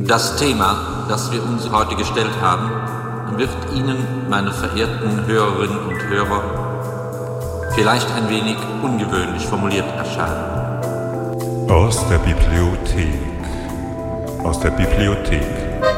Das Thema, das wir uns heute gestellt haben, wird Ihnen, meine verehrten Hörerinnen und Hörer, vielleicht ein wenig ungewöhnlich formuliert erscheinen. Aus der Bibliothek.